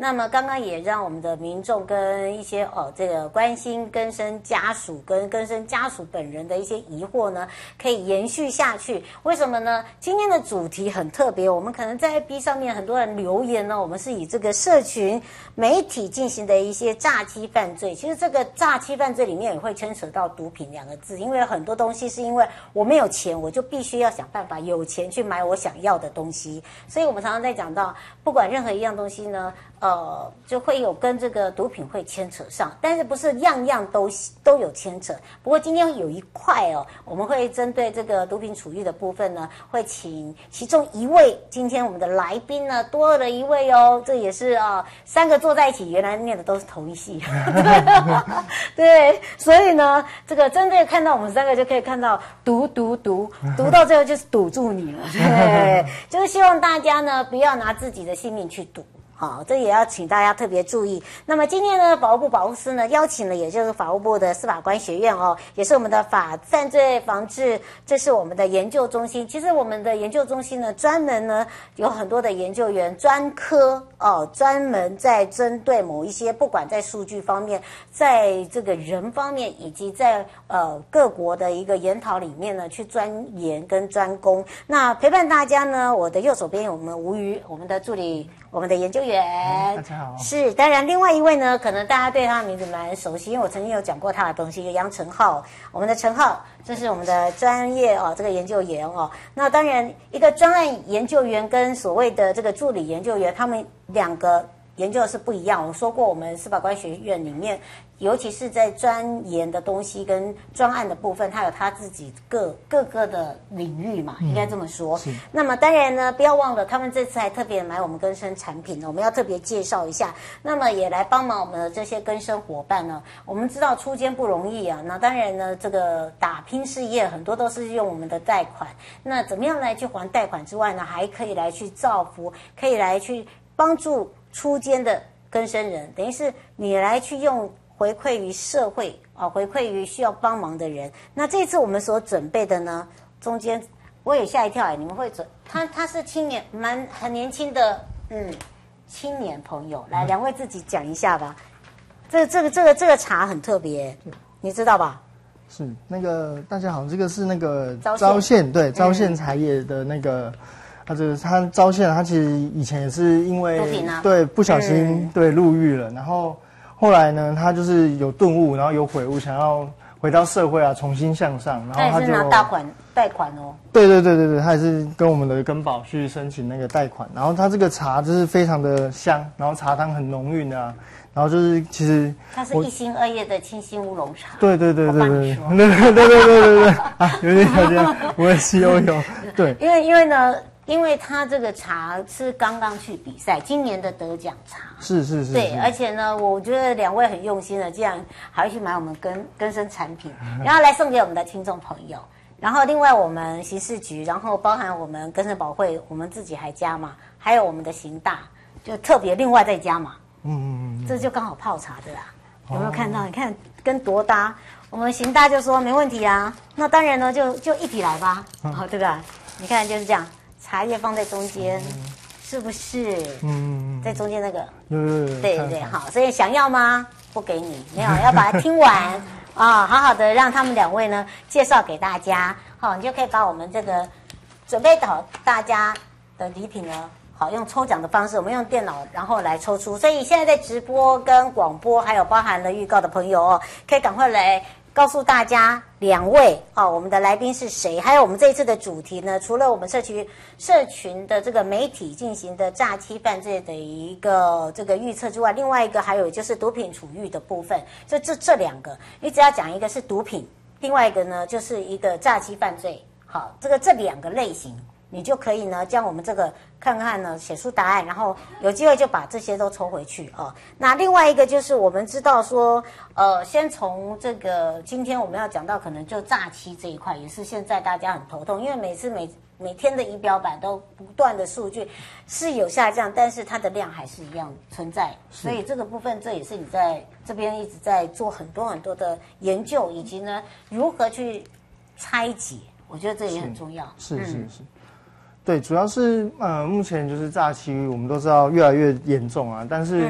那么刚刚也让我们的民众跟一些这个关心更生家属跟更生家属本人的一些疑惑呢，可以延续下去。为什么呢？今天的主题很特别，我们可能在 FB 上面很多人留言呢，我们是以这个社群媒体进行的一些诈欺犯罪。其实这个诈欺犯罪里面也会牵扯到毒品2个字，因为很多东西是因为我没有钱，我就必须要想办法有钱去买我想要的东西。所以我们常常在讲到，不管任何一样东西呢，就会有跟这个毒品会牵扯上，但是不是样样都有牵扯。不过今天有一块我们会针对这个毒品处遇的部分呢，会请其中一位今天我们的来宾呢多了一位这也是3个坐在一起，原来念的都是同一系，对，所以呢，这个针对看到我们3个就可以看到读到最后就是堵住你了，对，就是希望大家呢不要拿自己的性命去赌。好，这也要请大家特别注意。那么今天呢，法务部保护司呢邀请了，也就是法务部的司法官学院也是我们的犯罪防治，这是我们的研究中心。其实我们的研究中心呢，专门呢有很多的研究员专科专门在针对某一些，不管在数据方面，在这个人方面，以及在各国的一个研讨里面呢，去钻研跟专攻。那陪伴大家呢，我的右手边有我们吴瑜，我们的助理。我们的研究员， 大家好。 是，当然另外一位呢，可能大家对他的名字蛮熟悉，因为我曾经有讲过他的东西，杨成浩，我们的成浩，这是我们的专业这个研究员那当然，一个专案研究员跟所谓的这个助理研究员，他们2个研究的是不一样。我说过，我们司法官学院里面，尤其是在专研的东西跟专案的部分，它有他自己各个的领域嘛，应该这么说。那么当然呢，不要忘了，他们这次还特别买我们更生产品呢，我们要特别介绍一下。那么也来帮忙我们的这些更生伙伴呢。我们知道出监不容易啊，那当然呢，这个打拼事业很多都是用我们的贷款。那怎么样来去还贷款之外呢，还可以来去造福，可以来去帮助出监的更生人，等于是你来去用。回馈于社会回馈于需要帮忙的人。那这次我们所准备的呢，中间我也吓一跳你们会他是青年，很年轻的青年朋友，来2位自己讲一下吧。这个茶很特别，你知道吧？ 是那个大家好，这个是那个昭县，对，昭县茶叶的那个。他昭县，他其实以前也是因为对不小心入狱了，然后后来呢，他就是有顿悟，然后有悔悟，想要回到社会重新向上，然后他就拿贷款对，他也是跟我们的根宝去申请那个贷款，然后他这个茶就是非常的香，然后茶汤很浓郁的然后就是其实它是1心2叶的清新乌龙茶。 对，对，有点我也是有对， 因为他这个茶是刚刚去比赛，今年的得奖茶是对，而且呢，我觉得2位很用心的，这样还会去买我们更生产品，然后来送给我们的听众朋友。然后另外我们刑事局，然后包含我们更生保会，我们自己还加嘛，还有我们的刑大，就特别另外再加嘛。这就刚好泡茶的啦，有没有看到？你看跟多搭，我们刑大就说没问题啊，那当然呢就一起来吧，对吧？你看就是这样。茶叶放在中间，是不是？在中间那个，对，好，所以想要吗？不给你，没有，要把它听完好好的让他们2位呢介绍给大家，好，你就可以把我们这个准备好大家的礼品呢，好，用抽奖的方式，我们用电脑然后来抽出，所以现在在直播跟广播，还有包含了预告的朋友可以赶快来。告诉大家2位我们的来宾是谁，还有我们这一次的主题呢，除了我们社群的这个媒体进行的诈欺犯罪的一个这个预测之外，另外一个还有就是毒品处遇的部分，所以这2个，你只要讲一个是毒品，另外一个呢就是一个诈欺犯罪，好，这2个类型。你就可以呢将我们这个看看呢写出答案，然后有机会就把这些都抽回去那另外一个就是我们知道说先从这个今天我们要讲到可能就诈欺这一块，也是现在大家很头痛，因为每天的仪表板都不断的数据是有下降，但是它的量还是一样存在，所以这个部分这也是你在这边一直在做很多的研究，以及呢如何去拆解，我觉得这也很重要。 是。对，主要是目前就是诈欺，我们都知道越来越严重但是